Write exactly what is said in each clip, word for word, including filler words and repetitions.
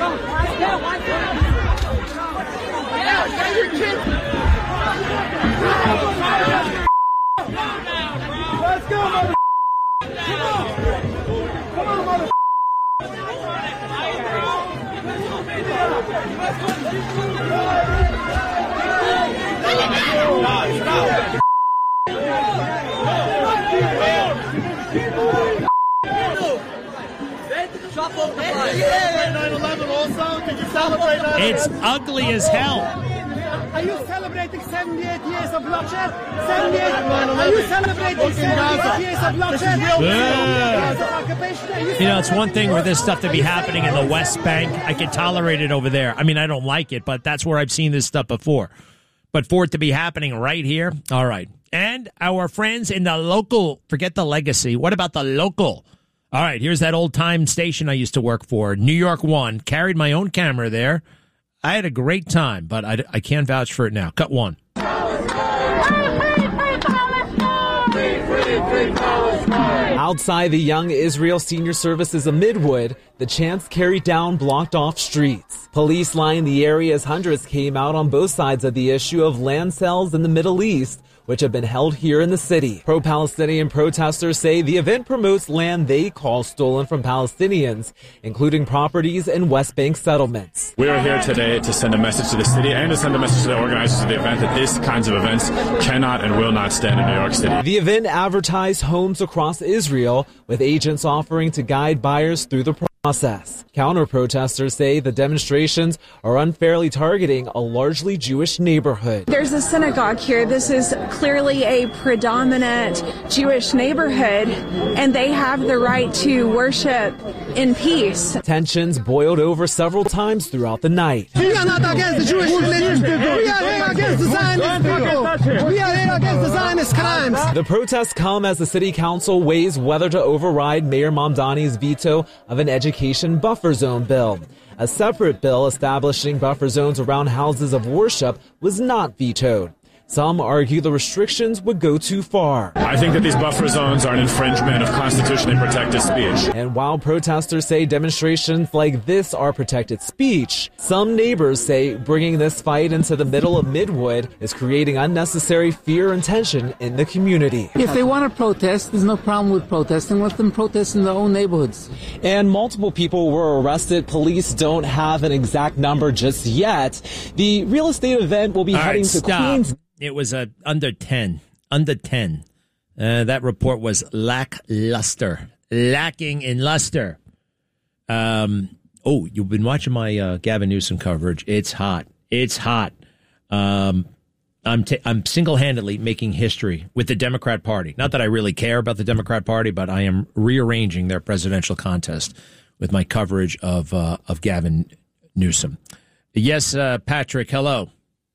Let's go, mother. Come on. Come on, mother. It's ugly as hell. Are you celebrating seventy-eight years of bloodshed? seventy-eight. Are you celebrating seventy-eight years of bloodshed? You know, it's one thing for this stuff to be happening in the West Bank. I can tolerate it over there. I mean, I don't like it, but that's where I've seen this stuff before. But for it to be happening right here, all right. And our friends in the local, forget the legacy. What about the local? All right, here's that old-time station I used to work for, New York One. Carried my own camera there. I had a great time, but I, I can't vouch for it now. Cut one. Outside the Young Israel Senior Services of Midwood, the chants carried down blocked-off streets. Police lined the area as hundreds came out on both sides of the issue of land sales in the Middle East, which have been held here in the city. Pro-Palestinian protesters say the event promotes land they call stolen from Palestinians, including properties in West Bank settlements. We are here today to send a message to the city and to send a message to the organizers of the event that these kinds of events cannot and will not stand in New York City. The event advertised homes across Israel, with agents offering to guide buyers through the process. Counter-protesters say the demonstrations are unfairly targeting a largely Jewish neighborhood. There's a synagogue here. This is clearly a predominant Jewish neighborhood, and they have the right to worship in peace. Tensions boiled over several times throughout the night. We are not against the Jewish religion. We are here against the Zionist people. We are here against the Zionist crimes. The protests come as the city council weighs whether to override Mayor Mamdani's veto of an education buffer zone bill. A separate bill establishing buffer zones around houses of worship was not vetoed. Some argue the restrictions would go too far. I think that these buffer zones are an infringement of constitutionally protected speech. And while protesters say demonstrations like this are protected speech, some neighbors say bringing this fight into the middle of Midwood is creating unnecessary fear and tension in the community. If they want to protest, there's no problem with protesting. Let them protest in their own neighborhoods. And multiple people were arrested. Police don't have an exact number just yet. The real estate event will be All heading right, to stop. Queens. It was a under ten, under ten. Uh, that report was lackluster, lacking in luster. Um, oh, you've been watching my uh, Gavin Newsom coverage. It's hot. It's hot. Um, I'm t- I'm single-handedly making history with the Democrat Party. Not that I really care about the Democrat Party, but I am rearranging their presidential contest with my coverage of uh, of Gavin Newsom. Yes, uh, Patrick. Hello.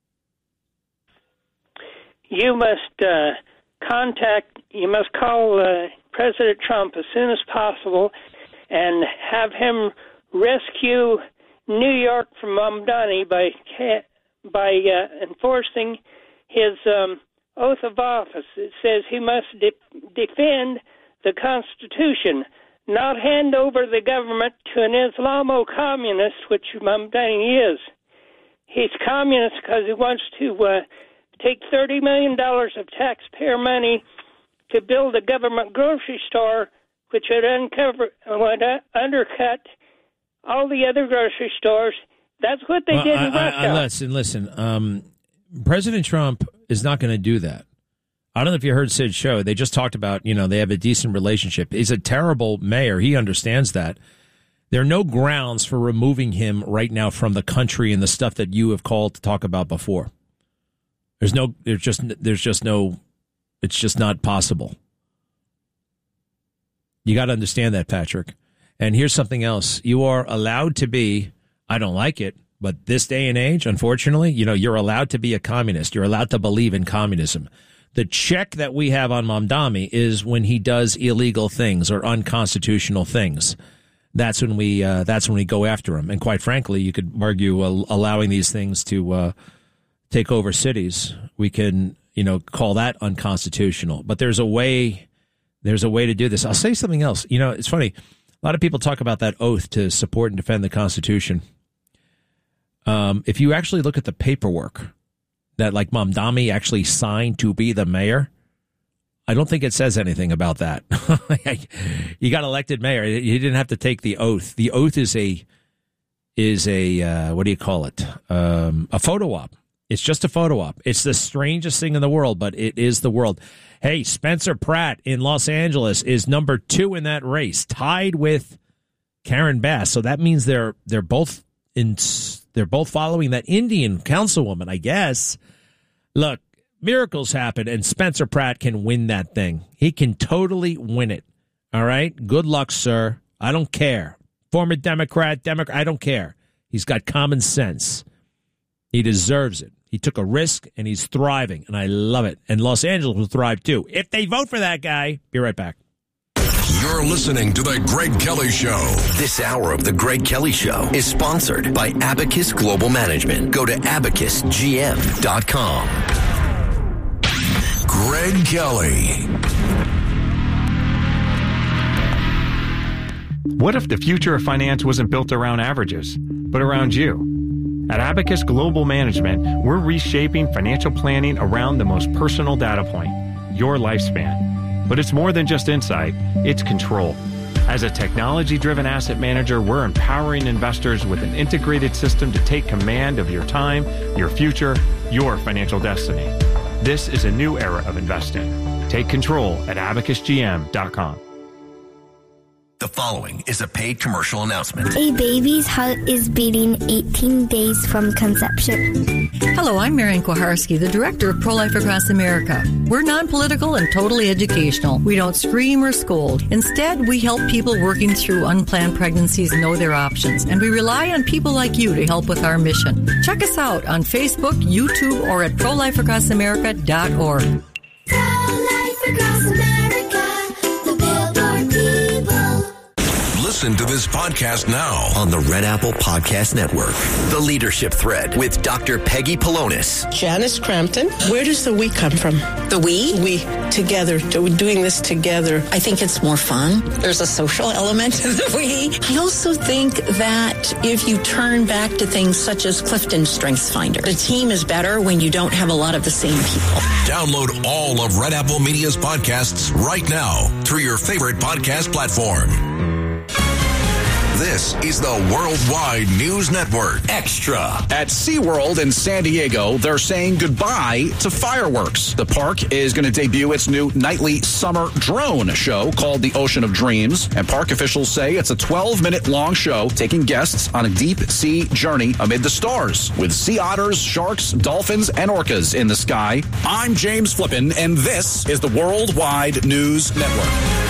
You must uh, contact, you must call uh, President Trump as soon as possible and have him rescue New York from Mamdani by by uh, enforcing his um, oath of office. It says he must de- defend the Constitution, not hand over the government to an Islamo-communist, which Mamdani is. He's communist because he wants to Uh, take thirty million dollars of taxpayer money to build a government grocery store, which would, uncover, would uh, undercut all the other grocery stores. That's what they well, did I, in Russia. I, I, listen, listen. Um, President Trump is not going to do that. I don't know if you heard Sid's show. They just talked about, you know, they have a decent relationship. He's a terrible mayor. He understands that. There are no grounds for removing him right now from the country and the stuff that you have called to talk about before. There's no, there's just, there's just no, it's just not possible. You got to understand that, Patrick. And here's something else. You are allowed to be, I don't like it, but this day and age, unfortunately, you know, you're allowed to be a communist. You're allowed to believe in communism. The check that we have on Mamdani is when he does illegal things or unconstitutional things. That's when we, uh, that's when we go after him. And quite frankly, you could argue uh, allowing these things to, uh, take over cities, we can, you know, call that unconstitutional. But there's a way, there's a way to do this. I'll say something else. You know, it's funny. A lot of people talk about that oath to support and defend the Constitution. Um, if you actually look at the paperwork that like Mamdani actually signed to be the mayor, I don't think it says anything about that. You got elected mayor. You didn't have to take the oath. The oath is a is a uh, what do you call it? Um, a photo op. It's just a photo op. It's the strangest thing in the world, but it is the world. Hey, Spencer Pratt in Los Angeles is number two in that race, tied with Karen Bass. So that means they're they're both in they're both following that Indian councilwoman, I guess. Look. Miracles happen, and Spencer Pratt can win that thing. He can totally win it. All right? Good luck, sir. I don't care. Former Democrat, Democrat, I don't care. He's got common sense. He deserves it. He took a risk, and he's thriving, and I love it. And Los Angeles will thrive, too. If they vote for that guy, be right back. You're listening to The Greg Kelly Show. This hour of The Greg Kelly Show is sponsored by Abacus Global Management. Go to abacus g m dot com. Greg Kelly. What if the future of finance wasn't built around averages, but around you? At Abacus Global Management, we're reshaping financial planning around the most personal data point, your lifespan. But it's more than just insight, it's control. As a technology-driven asset manager, we're empowering investors with an integrated system to take command of your time, your future, your financial destiny. This is a new era of investing. Take control at abacus g m dot com. The following is a paid commercial announcement. A baby's heart is beating eighteen days from conception. Hello, I'm Marian Kuharski, the director of Pro-Life Across America. We're non-political and totally educational. We don't scream or scold. Instead, we help people working through unplanned pregnancies know their options, and we rely on people like you to help with our mission. Check us out on Facebook, YouTube, or at pro life across america dot org. Pro-Life Across America, the Billboard people. Listen to this podcast now on the Red Apple Podcast Network. The Leadership Thread with Doctor Peggy Polonis. Janice Crampton. Where does the we come from? The we? We, together, doing this together. I think it's more fun. There's a social element to the we. I also think that if you turn back to things such as Clifton Strengths Finder, the team is better when you don't have a lot of the same people. Download all of Red Apple Media's podcasts right now through your favorite podcast platform. This is the Worldwide News Network Extra. At SeaWorld in San Diego, they're saying goodbye to fireworks. The park is going to debut its new nightly summer drone show called The Ocean of Dreams. And park officials say it's a twelve-minute long show taking guests on a deep sea journey amid the stars with sea otters, sharks, dolphins, and orcas in the sky. I'm James Flippin, and this is the Worldwide News Network.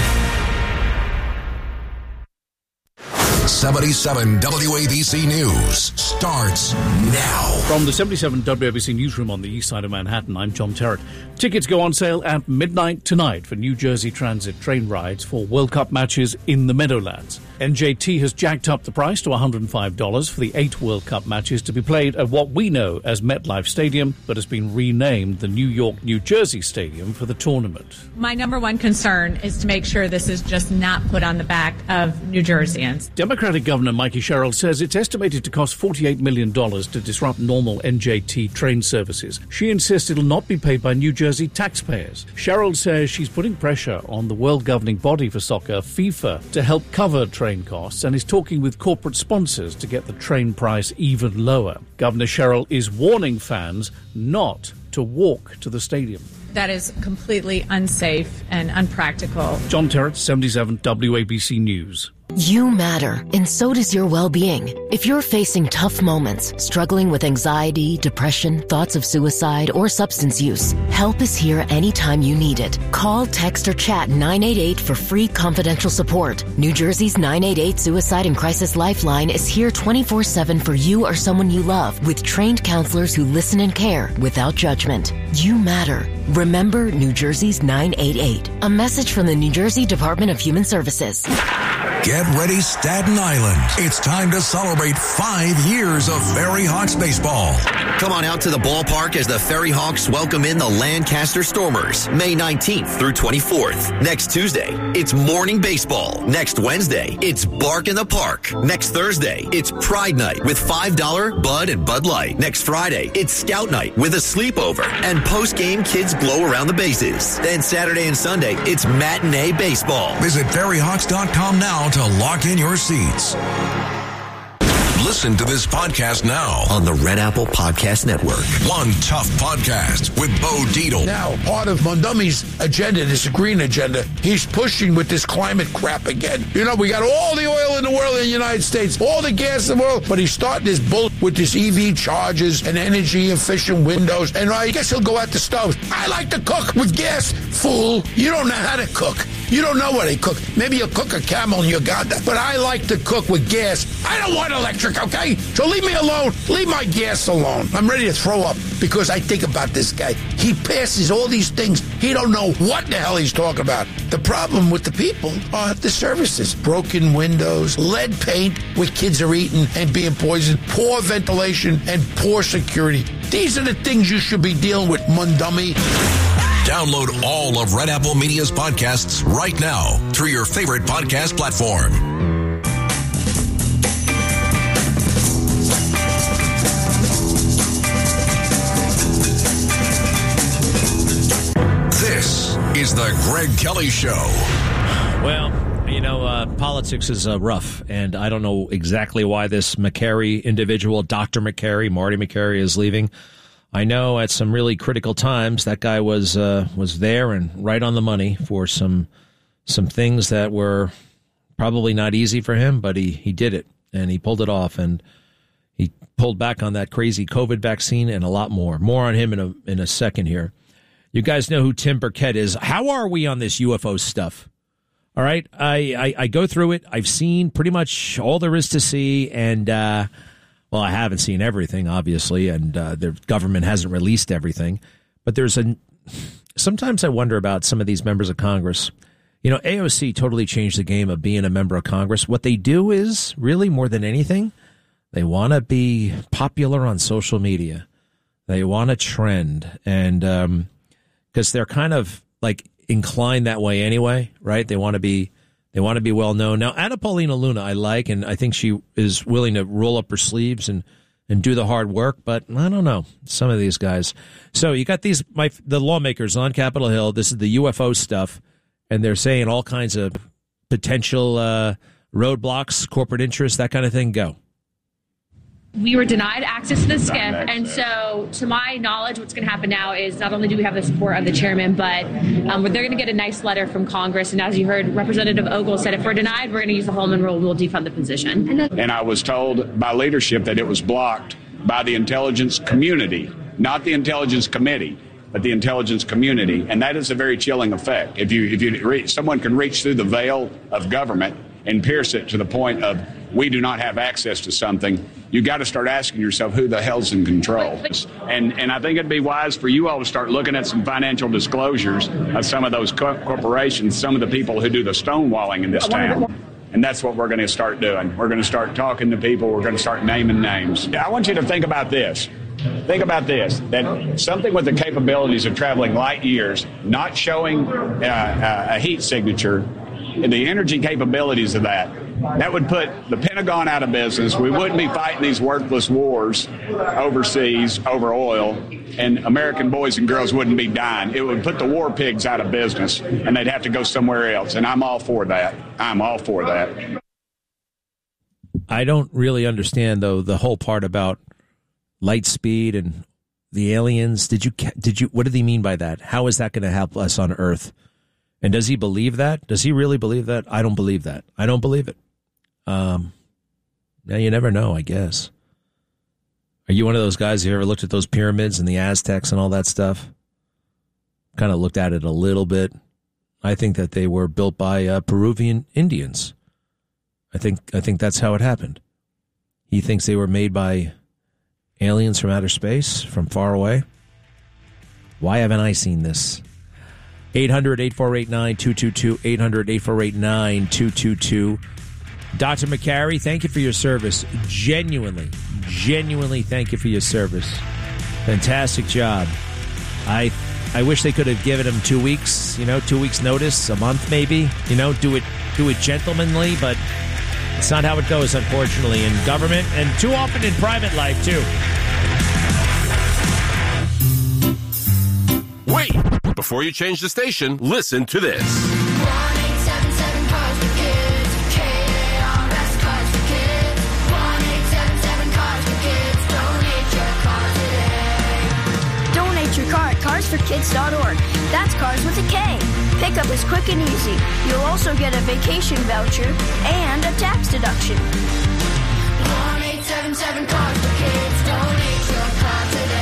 seventy-seven W A B C News starts now. From the seventy-seven W A B C newsroom on the east side of Manhattan, I'm John Terrett. Tickets go on sale at midnight tonight for New Jersey Transit train rides for World Cup matches in the Meadowlands. N J T has jacked up the price to one hundred five dollars for the eight World Cup matches to be played at what we know as MetLife Stadium, but has been renamed the New York, New Jersey Stadium for the tournament. My number one concern is to make sure this is just not put on the back of New Jerseyans. Democratic Governor Mikey Sherrill says it's estimated to cost forty-eight million dollars to disrupt normal N J T train services. She insists it'll not be paid by New Jersey taxpayers. Sherrill says she's putting pressure on the world governing body for soccer, FIFA, to help cover train costs and is talking with corporate sponsors to get the train price even lower. Governor Sherrill is warning fans not to walk to the stadium. That is completely unsafe and unpractical. John Terrett, seventy-seven W A B C News. You matter, and so does your well-being. If you're facing tough moments, struggling with anxiety, depression, thoughts of suicide, or substance use, help is here anytime you need it. Call, text, or chat nine eight eight for free confidential support. New Jersey's nine eight eight Suicide and Crisis Lifeline is here twenty-four seven for you or someone you love, with trained counselors who listen and care without judgment. You matter. Remember New Jersey's nine eight eight. A message from the New Jersey Department of Human Services. Get ready, Staten Island. It's time to celebrate five years of Ferry Hawks baseball. Come on out to the ballpark as the Ferry Hawks welcome in the Lancaster Stormers, May nineteenth through twenty-fourth. Next Tuesday, it's morning baseball. Next Wednesday, it's Bark in the Park. Next Thursday, it's Pride Night with five dollars Bud and Bud Light. Next Friday, it's Scout Night with a sleepover and post-game kids blow around the bases. Then Saturday and Sunday, it's matinee baseball. Visit ferry hawks dot com now to lock in your seats. Listen to this podcast now on the Red Apple Podcast Network. One Tough Podcast with Bo Dietl. Now, part of Mondomi's agenda, this green agenda, he's pushing with this climate crap again. You know, we got all the oil in the world in the United States, all the gas in the world, but he's starting this bull with this E V chargers and energy efficient windows, and I guess he'll go at the stoves. I like to cook with gas, fool. You don't know how to cook. You don't know what they cook. Maybe you'll cook a camel in Uganda, but I like to cook with gas. I don't want electric, okay? So leave me alone. Leave my gas alone. I'm ready to throw up because I think about this guy. He passes all these things. He don't know what the hell he's talking about. The problem with the people are the services. Broken windows, lead paint where kids are eating and being poisoned, poor ventilation, and poor security. These are the things you should be dealing with, Mundummy. Download all of Red Apple Media's podcasts right now through your favorite podcast platform. This is the Greg Kelly Show. Well, you know, uh, politics is uh, rough, and I don't know exactly why this McCary individual, Doctor McCary, Marty McCary, is leaving. I know at some really critical times that guy was uh, was there and right on the money for some some things that were probably not easy for him, but he, he did it, and he pulled it off, and he pulled back on that crazy COVID vaccine and a lot more. More on him in a in a second here. You guys know who Tim Burkett is. How are we on this U F O stuff? All right, I, I, I go through it. I've seen pretty much all there is to see, and uh, well, I haven't seen everything, obviously, and uh, the government hasn't released everything. But there's a sometimes I wonder about some of these members of Congress. You know, A O C totally changed the game of being a member of Congress. What they do is, really more than anything, they want to be popular on social media. They want to trend, and um, because they're kind of like inclined that way anyway, right? They want to be they want to be well known. Now, Anna Paulina Luna, I like, and I think she is willing to roll up her sleeves and, and do the hard work. But I don't know some of these guys. So you got these my the lawmakers on Capitol Hill. This is the U F O stuff, and they're saying all kinds of potential uh, roadblocks, corporate interests, that kind of thing. Go. We were denied access to the SCIF, and so to my knowledge, what's going to happen now is not only do we have the support of the chairman, but um, they're going to get a nice letter from Congress. And as you heard, Representative Ogle said, if we're denied, we're going to use the Holman rule. We'll defund the position. And I was told by leadership that it was blocked by the intelligence community, not the intelligence committee, but the intelligence community. And that is a very chilling effect. If you, if you reach, someone can reach through the veil of government and pierce it to the point of we do not have access to something, you got to start asking yourself who the hell's in control. And and I think it'd be wise for you all to start looking at some financial disclosures of some of those co- corporations, some of the people who do the stonewalling in this town. And that's what we're going to start doing. We're going to start talking to people. We're going to start naming names. I want you to think about this. Think about this, that something with the capabilities of traveling light years, not showing uh, a heat signature, and the energy capabilities of that, that would put the Pentagon out of business. We wouldn't be fighting these worthless wars overseas over oil, and American boys and girls wouldn't be dying. It would put the war pigs out of business, and they'd have to go somewhere else, and I'm all for that. I'm all for that. I don't really understand, though, the whole part about light speed and the aliens. Did you, did you, what did he mean by that? How is that going to help us on Earth? And does he believe that? Does he really believe that? I don't believe that. I don't believe it. Um, now you never know, I guess. Are you one of those guys who ever looked at those pyramids and the Aztecs and all that stuff? Kind of looked at it a little bit. I think that they were built by uh, Peruvian Indians. I think I think that's how it happened. He thinks they were made by aliens from outer space, from far away. Why haven't I seen this? eight hundred, eight four eight, nine two two two, eight hundred, eight four eight, nine two two two. Doctor McCary, thank you for your service. Genuinely, genuinely thank you for your service. Fantastic job. I I wish they could have given him two weeks, you know, two weeks notice, a month maybe. You know, do it do it gentlemanly, but it's not how it goes, unfortunately, in government and too often in private life, too. Wait! Before you change the station, listen to this. Your car at cars for kids dot org. That's cars with a K. Pickup is quick and easy. You'll also get a vacation voucher and a tax deduction. one eight seven seven cars for kids. Donate your car today.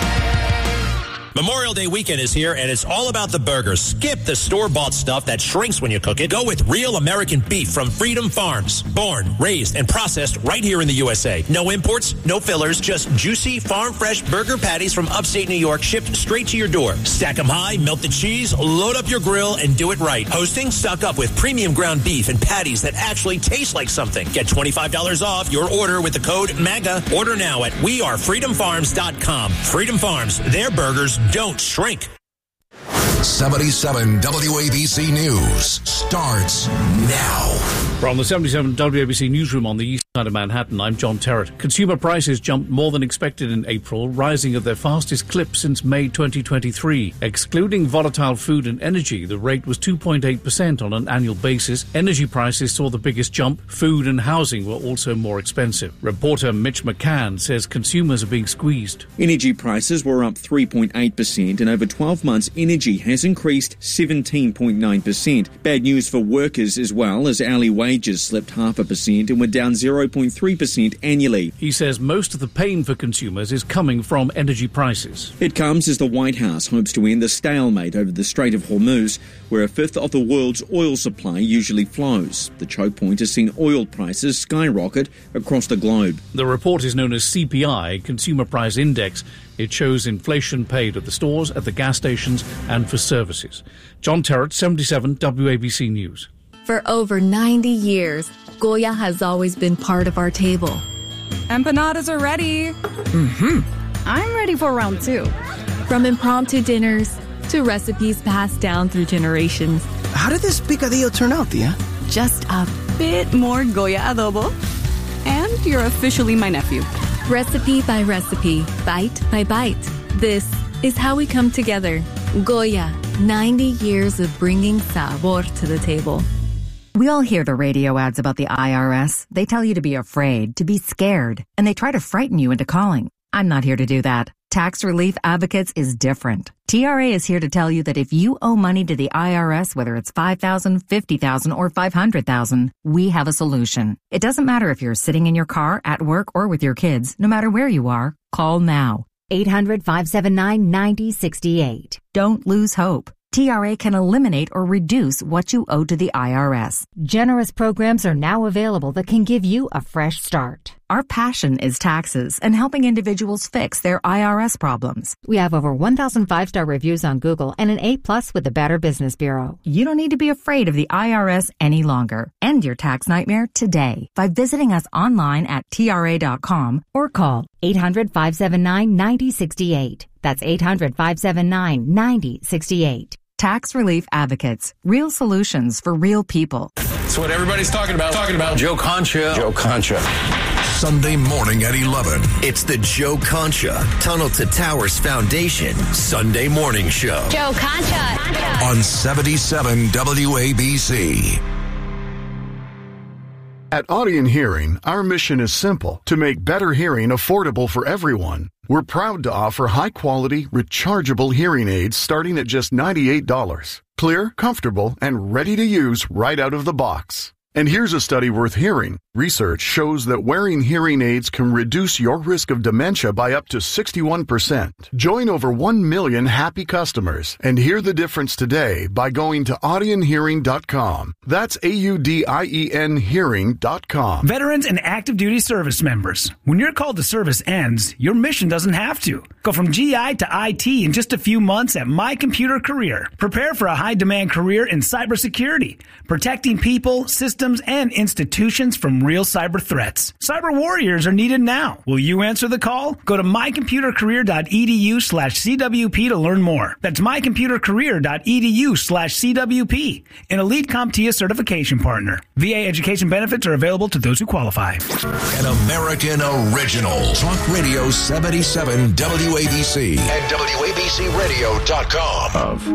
Memorial Day weekend is here, and it's all about the burgers. Skip the store-bought stuff that shrinks when you cook it. Go with real American beef from Freedom Farms. Born, raised, and processed right here in the U S A. No imports, no fillers, just juicy, farm-fresh burger patties from upstate New York shipped straight to your door. Stack them high, melt the cheese, load up your grill, and do it right. Hosting? Stock up with premium ground beef and patties that actually taste like something. Get twenty-five dollars off your order with the code MAGA. Order now at we are freedom farms dot com. Freedom Farms, their burgers don't shrink. seventy-seven W A B C News starts now. From the seventy-seven W A B C newsroom on the east side of Manhattan, I'm John Terrett. Consumer prices jumped more than expected in April, rising at their fastest clip since May twenty twenty-three. Excluding volatile food and energy, the rate was two point eight percent on an annual basis. Energy prices saw the biggest jump. Food and housing were also more expensive. Reporter Mitch McCann says consumers are being squeezed. Energy prices were up three point eight percent, and over twelve months, energy has increased seventeen point nine percent. Bad news for workers as well, as hourly wages slipped half a percent and were down zero point three percent annually. He says most of the pain for consumers is coming from energy prices. It comes as the White House hopes to end the stalemate over the Strait of Hormuz, where a fifth of the world's oil supply usually flows. The choke point has seen oil prices skyrocket across the globe. The report is known as C P I, Consumer Price Index. It shows inflation paid at the stores, at the gas stations, and for services. John Terrett, seventy-seven W A B C News. For over ninety years, Goya has always been part of our table. Empanadas are ready. Mm-hmm. I'm ready for round two. From impromptu dinners to recipes passed down through generations. How did this picadillo turn out, Tia? Just a bit more Goya adobo. And you're officially my nephew. Recipe by recipe, bite by bite. This is how we come together. Goya, ninety years of bringing sabor to the table. We all hear the radio ads about the I R S. They tell you to be afraid, to be scared, and they try to frighten you into calling. I'm not here to do that. Tax Relief Advocates is different. T R A is here to tell you that if you owe money to the I R S, whether it's five thousand dollars, fifty thousand dollars, or five hundred thousand dollars, we have a solution. It doesn't matter if you're sitting in your car, at work, or with your kids. No matter where you are, call now. eight hundred, five seven nine, nine zero six eight. Don't lose hope. T R A can eliminate or reduce what you owe to the I R S. Generous programs are now available that can give you a fresh start. Our passion is taxes and helping individuals fix their I R S problems. We have over one thousand five-star reviews on Google and an A plus with the Better Business Bureau. You don't need to be afraid of the I R S any longer. End your tax nightmare today by visiting us online at T R A dot com or call eight hundred, five seven nine, nine zero six eight. That's eight hundred, five seven nine, nine zero six eight. Tax Relief Advocates. Real solutions for real people. That's what everybody's talking about. Talking about Joe Concha. Joe Concha. Sunday morning at eleven. It's the Joe Concha Tunnel to Towers Foundation Sunday morning show. Joe Concha. On seventy-seven W A B C. At Audion Hearing, our mission is simple: to make better hearing affordable for everyone. We're proud to offer high-quality, rechargeable hearing aids starting at just ninety-eight dollars. Clear, comfortable, and ready to use right out of the box. And here's a study worth hearing. Research shows that wearing hearing aids can reduce your risk of dementia by up to sixty-one percent. Join over one million happy customers and hear the difference today by going to audion hearing dot com. That's A U D I E N hearing dot com. Veterans and active duty service members, when your call to service ends, your mission doesn't have to. Go from G I to I T in just a few months at My Computer Career. Prepare for a high-demand career in cybersecurity, protecting people, systems, and institutions from real cyber threats. Cyber warriors are needed now. Will you answer the call? Go to mycomputercareer.edu slash CWP to learn more. That's mycomputercareer.edu slash CWP, an elite CompTIA certification partner. V A education benefits are available to those who qualify. An American original. Talk Radio seventy-seven W A B C and W A B C radio dot com. Of